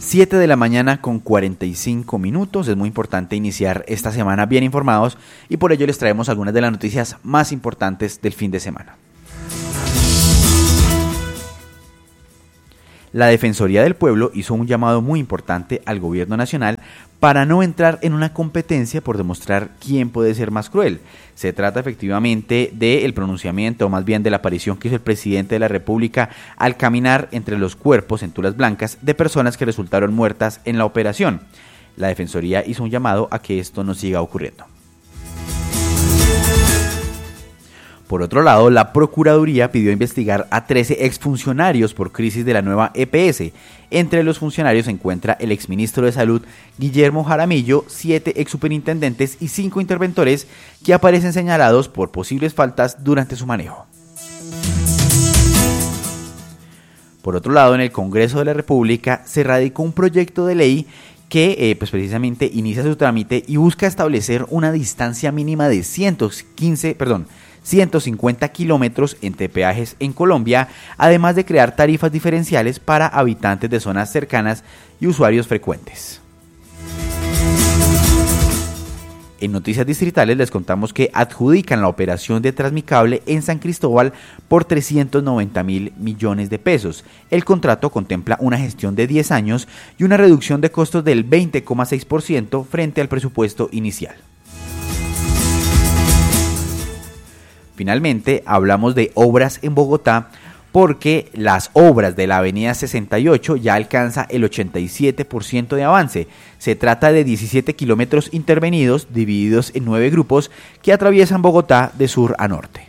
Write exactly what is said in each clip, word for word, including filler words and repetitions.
siete de la mañana con cuarenta y cinco minutos. Es muy importante iniciar esta semana bien informados y por ello les traemos algunas de las noticias más importantes del fin de semana. La Defensoría del Pueblo hizo un llamado muy importante al gobierno nacional para no entrar en una competencia por demostrar quién puede ser más cruel. Se trata efectivamente del pronunciamiento, o más bien de la aparición que hizo el presidente de la República al caminar entre los cuerpos en tulas blancas de personas que resultaron muertas en la operación. La Defensoría hizo un llamado a que esto no siga ocurriendo. Por otro lado, la Procuraduría pidió investigar a trece exfuncionarios por crisis de la nueva E P S. Entre los funcionarios se encuentra el exministro de Salud, Guillermo Jaramillo, siete exsuperintendentes y cinco interventores que aparecen señalados por posibles faltas durante su manejo. Por otro lado, en el Congreso de la República se radicó un proyecto de ley que eh, pues precisamente inicia su trámite y busca establecer una distancia mínima de ciento quince, perdón, ciento cincuenta kilómetros entre peajes en Colombia, además de crear tarifas diferenciales para habitantes de zonas cercanas y usuarios frecuentes. En Noticias Distritales les contamos que adjudican la operación de Transmicable en San Cristóbal por trescientos noventa mil millones de pesos. El contrato contempla una gestión de diez años y una reducción de costos del veinte coma seis por ciento frente al presupuesto inicial. Finalmente, hablamos de obras en Bogotá porque las obras de la avenida sesenta y ocho ya alcanza el ochenta y siete por ciento de avance. Se trata de diecisiete kilómetros intervenidos divididos en nueve grupos que atraviesan Bogotá de sur a norte.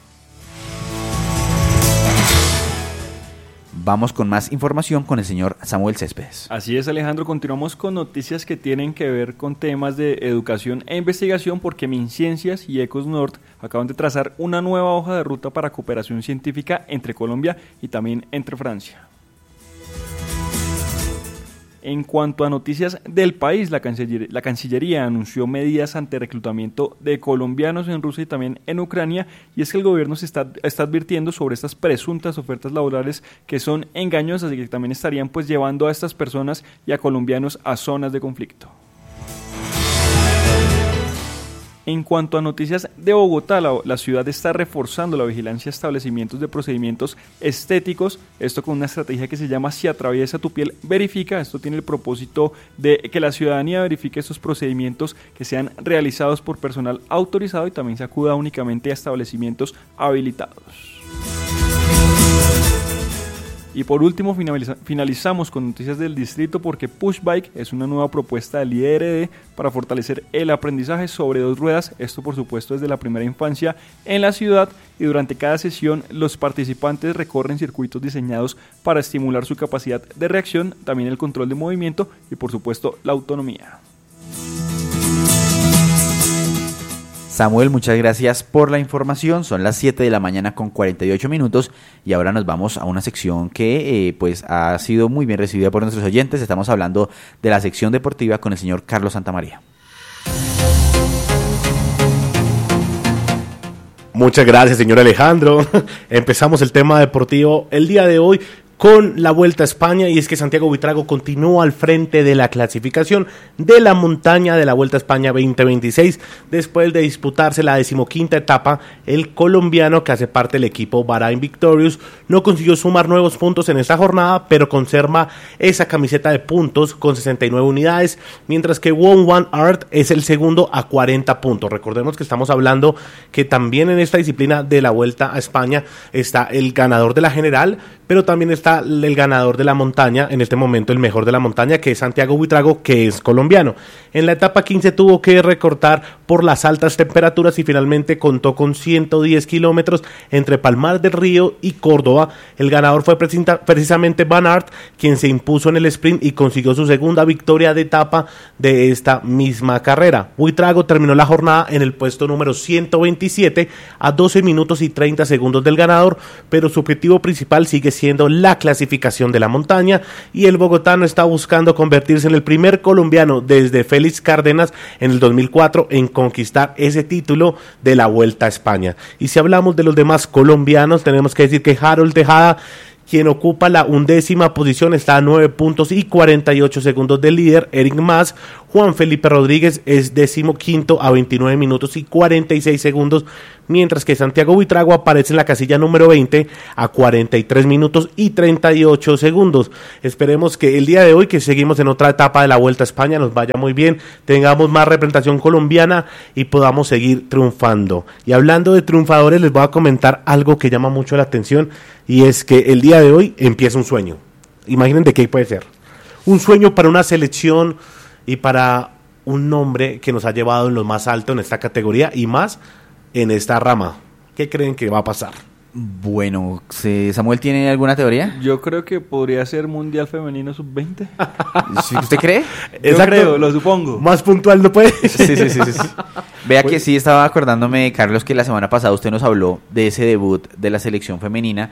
Vamos con más información con el señor Samuel Céspedes. Así es, Alejandro, continuamos con noticias que tienen que ver con temas de educación e investigación porque MinCiencias y Ecosnord acaban de trazar una nueva hoja de ruta para cooperación científica entre Colombia y también entre Francia. En cuanto a noticias del país, la Cancillería, la Cancillería anunció medidas ante reclutamiento de colombianos en Rusia y también en Ucrania, y es que el gobierno se está, está advirtiendo sobre estas presuntas ofertas laborales que son engañosas y que también estarían pues llevando a estas personas y a colombianos a zonas de conflicto. En cuanto a noticias de Bogotá, la, la ciudad está reforzando la vigilancia de establecimientos de procedimientos estéticos, esto con una estrategia que se llama Si atraviesa tu piel, verifica. Esto tiene el propósito de que la ciudadanía verifique estos procedimientos que sean realizados por personal autorizado y también se acuda únicamente a establecimientos habilitados. Y por último finaliza, finalizamos con noticias del distrito porque Pushbike es una nueva propuesta del I R D para fortalecer el aprendizaje sobre dos ruedas, esto por supuesto desde la primera infancia en la ciudad, y durante cada sesión los participantes recorren circuitos diseñados para estimular su capacidad de reacción, también el control de movimiento y por supuesto la autonomía. Samuel, muchas gracias por la información. Son las siete de la mañana con cuarenta y ocho minutos y ahora nos vamos a una sección que eh, pues ha sido muy bien recibida por nuestros oyentes. Estamos hablando de la sección deportiva con el señor Carlos Santamaría. Muchas gracias, señor Alejandro. Empezamos el tema deportivo el día de hoy con la Vuelta a España, y es que Santiago Buitrago continúa al frente de la clasificación de la montaña de la Vuelta a España veinte veintiséis, después de disputarse la decimoquinta etapa. El colombiano, que hace parte del equipo Bahrain Victorious, no consiguió sumar nuevos puntos en esta jornada, pero conserva esa camiseta de puntos con sesenta y nueve unidades, mientras que One One Art es el segundo a cuarenta puntos. Recordemos que estamos hablando que también en esta disciplina de la Vuelta a España está el ganador de la general, pero también está el ganador de la montaña, en este momento el mejor de la montaña, que es Santiago Buitrago, que es colombiano. En la etapa quince tuvo que recortar por las altas temperaturas y finalmente contó con ciento diez kilómetros entre Palmar del Río y Córdoba. El ganador fue precisamente Van Aert, quien se impuso en el sprint y consiguió su segunda victoria de etapa de esta misma carrera. Buitrago terminó la jornada en el puesto número ciento veintisiete a doce minutos y treinta segundos del ganador, pero su objetivo principal sigue siendo la clasificación de la montaña, y el bogotano está buscando convertirse en el primer colombiano desde Félix Cárdenas en el dos mil cuatro en conquistar ese título de la Vuelta a España. Y si hablamos de los demás colombianos, tenemos que decir que Harold Tejada, quien ocupa la undécima posición, está a nueve puntos y cuarenta y ocho segundos del líder, Eric Mas. Juan Felipe Rodríguez es décimo quinto a veintinueve minutos y cuarenta y seis segundos, mientras que Santiago Buitrago aparece en la casilla número veinte a cuarenta y tres minutos y treinta y ocho segundos. Esperemos que el día de hoy, que seguimos en otra etapa de la Vuelta a España, nos vaya muy bien, tengamos más representación colombiana y podamos seguir triunfando. Y hablando de triunfadores, les voy a comentar algo que llama mucho la atención, y es que el día de hoy empieza un sueño. Imaginen de qué puede ser. Un sueño para una selección y para un nombre que nos ha llevado en lo más alto en esta categoría y más en esta rama. ¿Qué creen que va a pasar? Bueno, ¿Samuel tiene alguna teoría? Yo creo que podría ser Mundial Femenino sub veinte. ¿Usted cree? Yo Exacto. creo, lo supongo. Más puntual no puede. Sí, sí, sí, sí, sí. Vea pues, que sí, estaba acordándome, Carlos, que la semana pasada usted nos habló de ese debut de la selección femenina.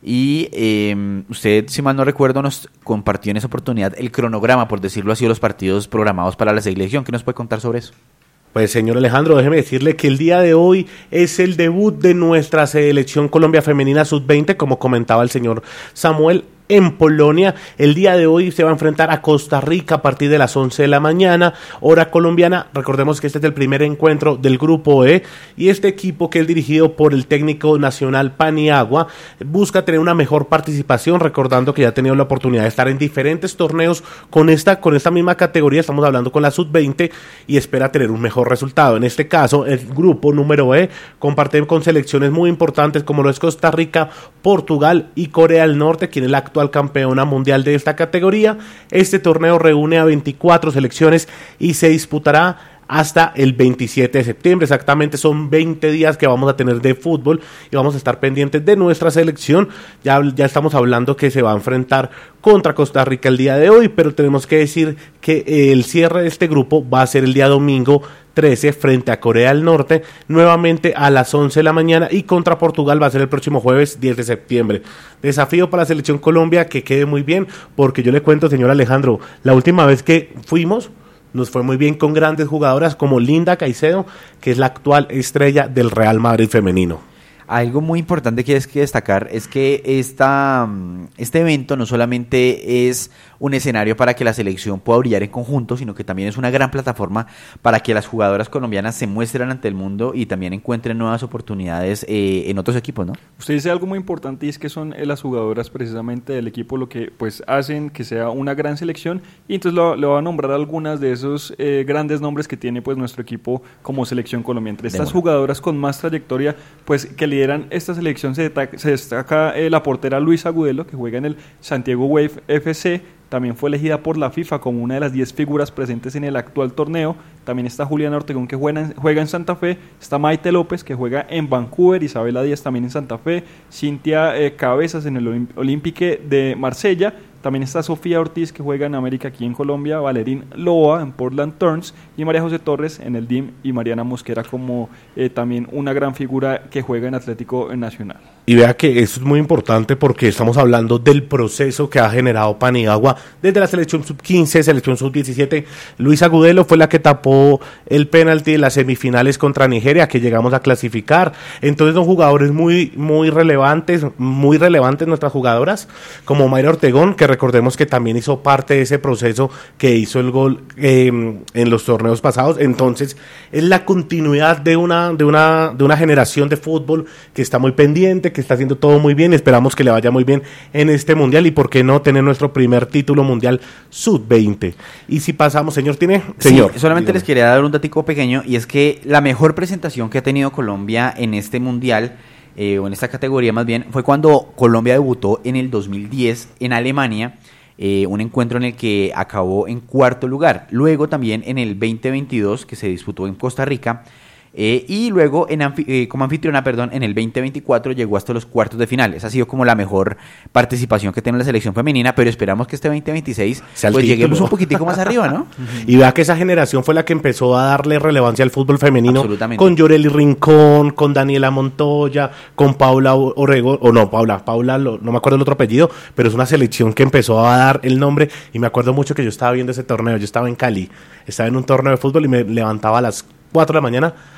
Y eh, usted, si mal no recuerdo, nos compartió en esa oportunidad el cronograma, por decirlo así, de los partidos programados para la selección. ¿Qué nos puede contar sobre eso? Pues señor Alejandro, déjeme decirle que el día de hoy es el debut de nuestra selección Colombia Femenina sub veinte, como comentaba el señor Samuel, en Polonia. El día de hoy se va a enfrentar a Costa Rica a partir de las once de la mañana, hora colombiana. Recordemos que este es el primer encuentro del grupo E, y este equipo, que es dirigido por el técnico nacional Paniagua, busca tener una mejor participación, recordando que ya ha tenido la oportunidad de estar en diferentes torneos con esta, con esta misma categoría. Estamos hablando con la sub veinte, y espera tener un mejor resultado. En este caso, el grupo número E comparte con selecciones muy importantes como lo es Costa Rica, Portugal y Corea del Norte, quien es la actual campeona mundial de esta categoría. Este torneo reúne a veinticuatro selecciones y se disputará hasta el veintisiete de septiembre. Exactamente son veinte días que vamos a tener de fútbol, y vamos a estar pendientes de nuestra selección. Ya, ya estamos hablando que se va a enfrentar contra Costa Rica el día de hoy, pero tenemos que decir que el cierre de este grupo va a ser el día domingo trece frente a Corea del Norte, nuevamente a las once de la mañana, y contra Portugal va a ser el próximo jueves diez de septiembre. Desafío para la selección Colombia, que quede muy bien, porque yo le cuento, señor Alejandro, la última vez que fuimos nos fue muy bien con grandes jugadoras como Linda Caicedo, que es la actual estrella del Real Madrid femenino. Algo muy importante que es que destacar es que esta, este evento no solamente es un escenario para que la selección pueda brillar en conjunto, sino que también es una gran plataforma para que las jugadoras colombianas se muestren ante el mundo y también encuentren nuevas oportunidades eh, en otros equipos, ¿no? Usted dice algo muy importante, y es que son las jugadoras precisamente del equipo lo que pues hacen que sea una gran selección, y entonces lo, le voy a nombrar algunas de esos eh, grandes nombres que tiene pues nuestro equipo como selección Colombia. Entre estas jugadoras con más trayectoria pues que lideran esta selección se destaca, se destaca eh, la portera Luisa Agudelo, que juega en el Santiago Wave F C. También fue elegida por la FIFA como una de las diez figuras presentes en el actual torneo. También está Juliana Ortegón, que juega en, juega en Santa Fe. Está Maite López, que juega en Vancouver. Isabela Díaz también en Santa Fe. Cintia eh, Cabezas en el Olimp- Olympique de Marsella. También está Sofía Ortiz, que juega en América aquí en Colombia, Valerín Loa en Portland Turns, y María José Torres en el D I M, y Mariana Mosquera como eh, también una gran figura que juega en Atlético Nacional. Y vea que eso es muy importante, porque estamos hablando del proceso que ha generado Paniagua desde la selección sub quince, selección sub diecisiete. Luisa Agudelo fue la que tapó el penalti de las semifinales contra Nigeria, que llegamos a clasificar. Entonces son jugadores muy, muy relevantes, muy relevantes nuestras jugadoras, como Mayra Ortegón, que recordemos que también hizo parte de ese proceso que hizo el gol eh, en los torneos pasados. Entonces es la continuidad de una, de una, de una generación de fútbol que está muy pendiente, que está haciendo todo muy bien. Esperamos que le vaya muy bien en este mundial, y por qué no tener nuestro primer título mundial sub veinte. Y si pasamos, señor, ¿tiene? Señor, sí, solamente dígame. Les quería dar un datico pequeño, y es que la mejor presentación que ha tenido Colombia en este mundial, eh, o en esta categoría más bien, fue cuando Colombia debutó en el dos mil diez en Alemania, eh, un encuentro en el que acabó en cuarto lugar. Luego también en el veinte veintidós, que se disputó en Costa Rica, Eh, y luego en anfi- eh, como anfitriona, perdón, en el veinte veinticuatro llegó hasta los cuartos de final. Esa ha sido como la mejor participación que tiene la selección femenina, pero esperamos que este veinte veintiséis pues lleguemos un poquitico más arriba, ¿no? Y vea que esa generación fue la que empezó a darle relevancia al fútbol femenino, con Yoreli Rincón, con Daniela Montoya, con Paula Orego, o no, Paula, Paula, lo, no me acuerdo el otro apellido, pero es una selección que empezó a dar el nombre. Y me acuerdo mucho que yo estaba viendo ese torneo, yo estaba en Cali, estaba en un torneo de fútbol y me levantaba a las cuatro de la mañana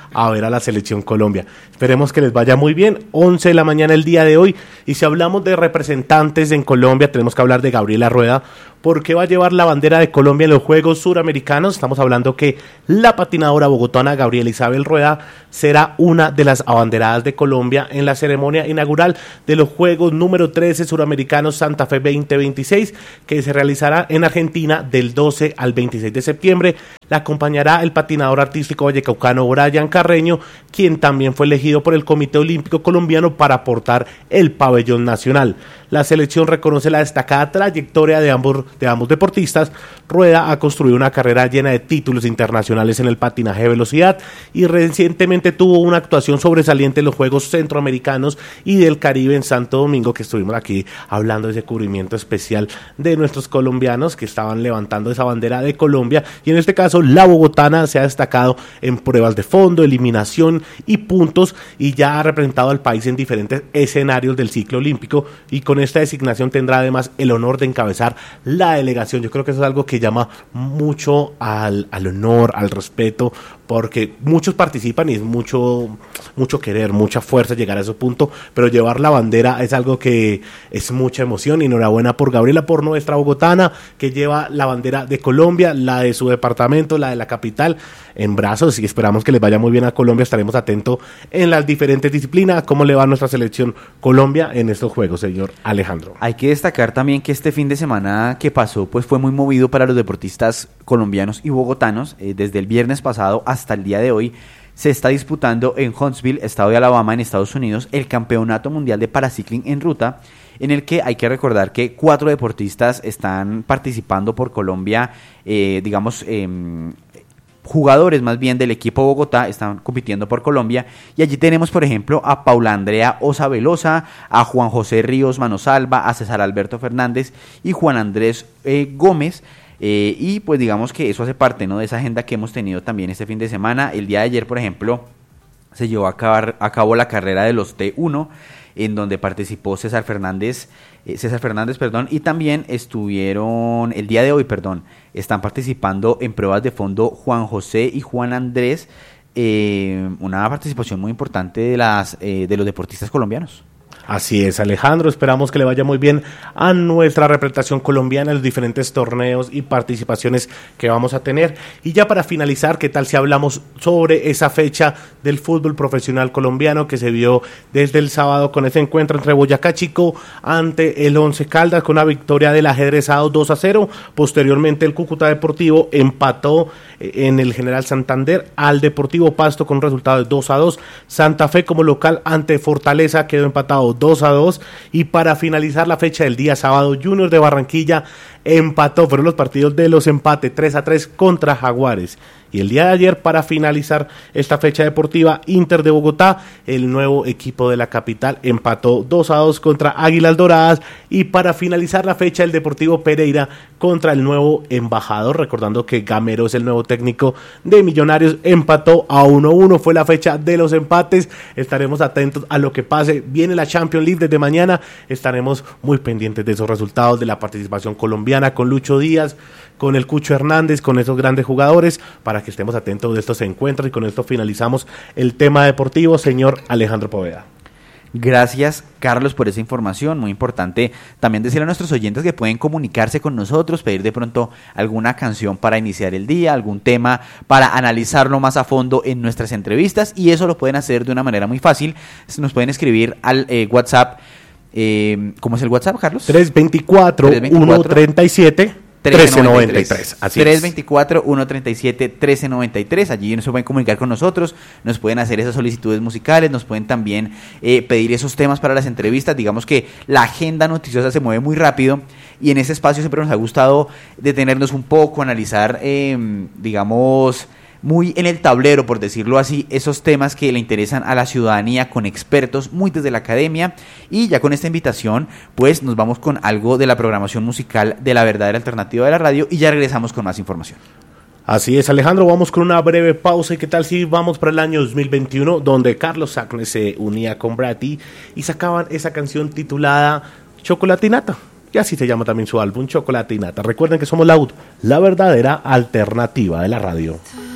a ver a la selección Colombia. Esperemos que les vaya muy bien. once de la mañana el día de hoy. Y si hablamos de representantes en Colombia, tenemos que hablar de Gabriela Rueda, porque va a llevar la bandera de Colombia en los Juegos Suramericanos. Estamos hablando que la patinadora bogotana Gabriela Isabel Rueda será una de las abanderadas de Colombia en la ceremonia inaugural de los Juegos número trece Suramericanos Santa Fe veinte veintiséis, que se realizará en Argentina del doce al veintiséis de septiembre. La acompañará el patinador artístico vallecaucano Brian Carreño, quien también fue elegido por el Comité Olímpico Colombiano para portar el pabellón nacional. La selección reconoce la destacada trayectoria de ambos, de ambos deportistas. Rueda ha construido una carrera llena de títulos internacionales en el patinaje de velocidad y recientemente tuvo una actuación sobresaliente en los Juegos Centroamericanos y del Caribe en Santo Domingo, que estuvimos aquí hablando de ese cubrimiento especial de nuestros colombianos que estaban levantando esa bandera de Colombia, y en este caso la bogotana se ha destacado en pruebas de fondo, eliminación y puntos, y ya ha representado al país en diferentes escenarios del ciclo olímpico, y con esta designación tendrá además el honor de encabezar la delegación. Yo creo que eso es algo que llama mucho al, al honor, al respeto, porque muchos participan y es mucho, mucho querer, mucha fuerza llegar a ese punto, pero llevar la bandera es algo que es mucha emoción. Y enhorabuena por Gabriela, por nuestra bogotana, que lleva la bandera de Colombia, la de su departamento, la de la capital, en brazos, y esperamos que les vaya muy bien a Colombia. Estaremos atentos en las diferentes disciplinas, cómo le va a nuestra selección Colombia en estos Juegos, señor Alejandro. Hay que destacar también que este fin de semana que pasó pues fue muy movido para los deportistas colombianos y bogotanos. Eh, desde el viernes pasado hasta el día de hoy se está disputando en Huntsville, estado de Alabama, en Estados Unidos, el Campeonato Mundial de Paracicling en Ruta, en el que hay que recordar que cuatro deportistas están participando por Colombia, eh, digamos, eh, jugadores más bien del equipo Bogotá están compitiendo por Colombia, y allí tenemos por ejemplo a Paula Andrea Osa Velosa, a Juan José Ríos Manosalva, a César Alberto Fernández y Juan Andrés eh, Gómez. Eh, y pues digamos que eso hace parte, ¿no?, de esa agenda que hemos tenido también este fin de semana. El día de ayer, por ejemplo, se llevó a, acabar, a cabo la carrera de los T uno, en donde participó César Fernández, eh, César Fernández, perdón, y también estuvieron, el día de hoy, perdón, están participando en pruebas de fondo Juan José y Juan Andrés, eh, una participación muy importante de, las, eh, de los deportistas colombianos. Así es, Alejandro, esperamos que le vaya muy bien a nuestra representación colombiana en los diferentes torneos y participaciones que vamos a tener. Y ya para finalizar, ¿qué tal si hablamos sobre esa fecha del fútbol profesional colombiano que se vio desde el sábado con ese encuentro entre Boyacá Chico ante el Once Caldas, con una victoria del ajedrezado dos a cero? Posteriormente el Cúcuta Deportivo empató en el General Santander al Deportivo Pasto con un resultado de dos a dos. Santa Fe como local ante Fortaleza quedó empatado dos a dos, y para finalizar la fecha del día sábado, Junior de Barranquilla empató, fueron los partidos de los empates, tres a tres contra Jaguares. Y el día de ayer, para finalizar esta fecha deportiva, Inter de Bogotá, el nuevo equipo de la capital, empató dos a dos contra Águilas Doradas. Y para finalizar la fecha, el Deportivo Pereira contra el nuevo Embajador, recordando que Gamero es el nuevo técnico de Millonarios, empató a uno a uno, fue la fecha de los empates. Estaremos atentos a lo que pase, viene la Champions League desde mañana, estaremos muy pendientes de esos resultados, de la participación colombiana con Lucho Díaz, con el Cucho Hernández, con esos grandes jugadores, para que estemos atentos de estos encuentros. Y con esto finalizamos el tema deportivo, señor Alejandro Poveda. Gracias, Carlos, por esa información, muy importante. También decirle a nuestros oyentes que pueden comunicarse con nosotros, pedir de pronto alguna canción para iniciar el día, algún tema para analizarlo más a fondo en nuestras entrevistas, y eso lo pueden hacer de una manera muy fácil. Nos pueden escribir al eh, WhatsApp. Eh, ¿Cómo es el WhatsApp, Carlos? tres dos cuatro, uno tres siete, uno tres nueve tres. Así tres dos cuatro, uno tres siete, uno tres nueve tres. Allí se pueden comunicar con nosotros, nos pueden hacer esas solicitudes musicales, nos pueden también eh, pedir esos temas para las entrevistas. Digamos que la agenda noticiosa se mueve muy rápido, y en ese espacio siempre nos ha gustado detenernos un poco, analizar, eh, digamos, muy en el tablero, por decirlo así, esos temas que le interesan a la ciudadanía, con expertos muy desde la academia. Y ya con esta invitación pues nos vamos con algo de la programación musical de la verdadera alternativa de la radio, y ya regresamos con más información. Así es, Alejandro, vamos con una breve pausa. ¿Y qué tal si vamos para el año dos mil veintiuno, donde Carlos Sacre se unía con Brati y sacaban esa canción titulada Chocolatinata? Y así se llama también su álbum, Chocolatinata. Recuerden que somos la U D, la verdadera alternativa de la radio.